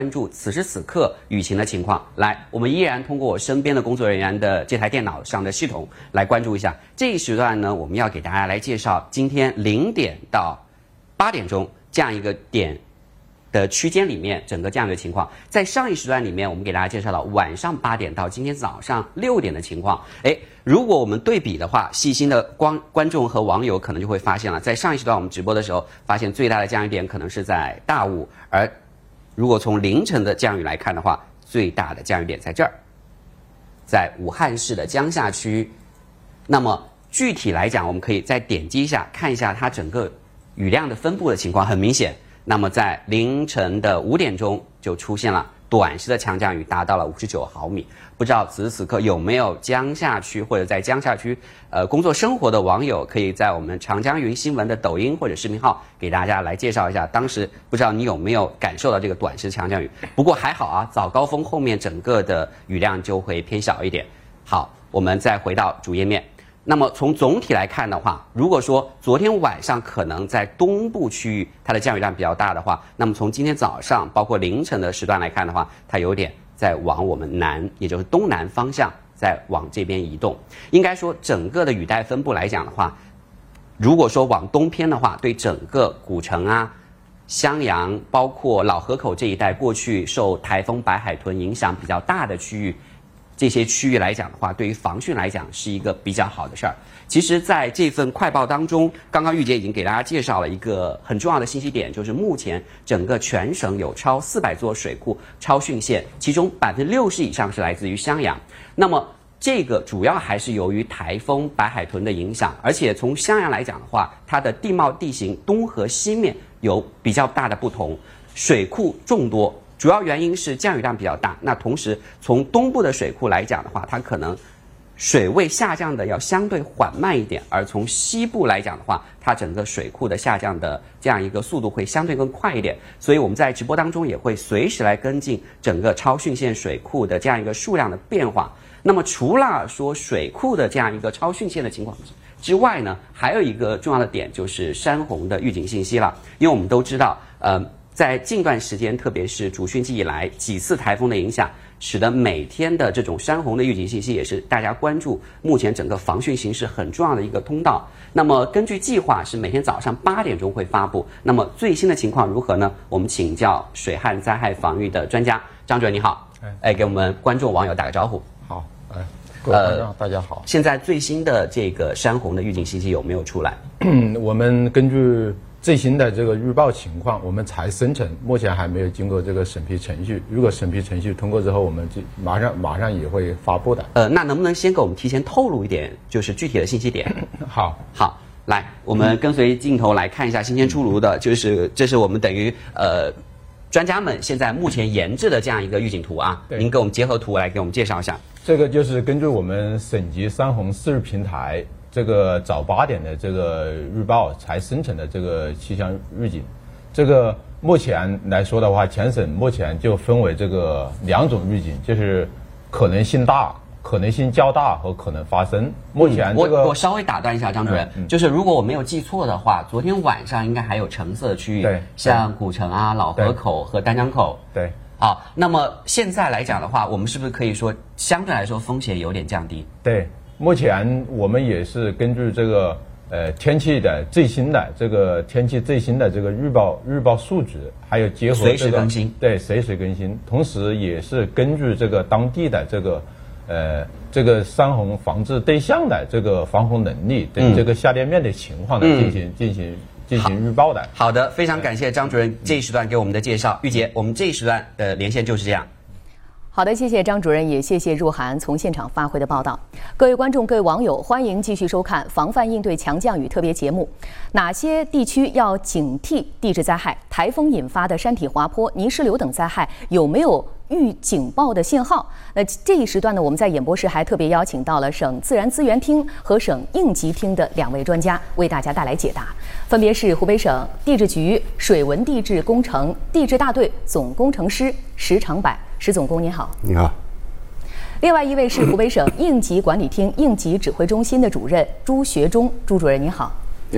关注此时此刻雨情的情况。来，我们依然通过我身边的工作人员的这台电脑上的系统来关注一下。这一时段呢，我们要给大家来介绍今天0点到8点钟这样一个点的区间里面整个这样的情况。在上一时段里面，我们给大家介绍了晚上8点到今天早上6点的情况。如果我们对比的话，细心的观众和网友可能就会发现了，在上一时段我们直播的时候，发现最大的降雨点可能是在大雾，而如果从凌晨的降雨来看的话，最大的降雨点在这儿，在武汉市的江夏区。那么具体来讲，我们可以再点击一下，看一下它整个雨量的分布的情况。很明显，那么在凌晨的5点钟就出现了短时的强降雨，达到了59毫米。不知道此时此刻有没有江夏区或者在江夏区工作生活的网友，可以在我们长江云新闻的抖音或者视频号给大家来介绍一下，当时不知道你有没有感受到这个短时强降雨。不过还好啊，早高峰后面整个的雨量就会偏小一点。好，我们再回到主页面。那么从总体来看的话，如果说昨天晚上可能在东部区域它的降雨量比较大的话，那么从今天早上包括凌晨的时段来看的话，它有点在往我们南，也就是东南方向在往这边移动。应该说整个的雨带分布来讲的话，如果说往东偏的话，对整个古城啊、襄阳包括老河口这一带过去受台风白海豚影响比较大的区域，这些区域来讲的话，对于防汛来讲是一个比较好的事儿。其实在这份快报当中，刚刚玉姐已经给大家介绍了一个很重要的信息点，就是目前整个全省有超400座水库超汛线，其中60%以上是来自于襄阳。那么这个主要还是由于台风白海豚的影响，而且从襄阳来讲的话，它的地貌地形东和西面有比较大的不同，水库众多，主要原因是降雨量比较大。那同时从东部的水库来讲的话，它可能水位下降的要相对缓慢一点，而从西部来讲的话，它整个水库的下降的这样一个速度会相对更快一点。所以我们在直播当中也会随时来跟进整个超汛线水库的这样一个数量的变化。那么除了说水库的这样一个超汛线的情况之外呢，还有一个重要的点就是山洪的预警信息了。因为我们都知道在近段时间，特别是主汛季以来几次台风的影响，使得每天的这种山洪的预警信息也是大家关注目前整个防汛形势很重要的一个通道。那么根据计划是每天早上8点钟会发布。那么最新的情况如何呢？我们请教水旱灾害防御的专家张主任，你好。给我们观众网友打个招呼。 好，各位观众大家好。 现在最新的这个山洪的预警信息有没有出来？ 我们根据最新的这个预报情况，我们才生成，目前还没有经过这个审批程序。如果审批程序通过之后，我们就马上也会发布的。 那能不能先给我们提前透露一点，就是具体的信息点？ 好， 来，我们跟随镜头来看一下新鲜出炉的，就是这是我们等于专家们现在目前研制的这样一个预警图啊。您给我们结合图来给我们介绍一下。 这个就是根据我们省级山洪4日平台这个早8点的这个预报才生成的这个气象预警。这个目前来说的话，全省目前就分为这个2种预警，就是可能性大、可能性较大和可能发生。目前我稍微打断一下张主任，就是如果我没有记错的话，昨天晚上应该还有橙色的区域，像古城啊、老河口和丹江口。 对。 好，那么现在来讲的话，我们是不是可以说相对来说风险有点降低？ 对，目前我们也是根据这个天气的最新的这个天气最新的这个预报数据，还有结合随时更新。 对，随时更新，同时也是根据这个当地的这个山洪防治对象的这个防洪能力对这个下跌面的情况的进行预报的。 好的，非常感谢张主任这一时段给我们的介绍。玉洁，我们这一时段的连线就是这样。 好的，谢谢张主任，也谢谢入涵从现场发回的报道。各位观众、各位网友，欢迎继续收看防范应对强降雨特别节目。哪些地区要警惕地质灾害？台风引发的山体滑坡、泥石流等灾害有没有预警报的信号？那这一时段呢，我们在演播室还特别邀请到了省自然资源厅和省应急厅的2位专家，为大家带来解答，分别是湖北省地质局水文地质工程地质大队总工程师石长柏。石总工您好。 你好。 另外一位是湖北省应急管理厅应急指挥中心的主任朱学忠，朱主任您好。 你好。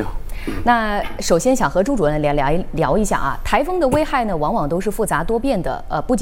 那首先想和朱主任聊一下啊，台风的危害呢，往往都是复杂多变的，不仅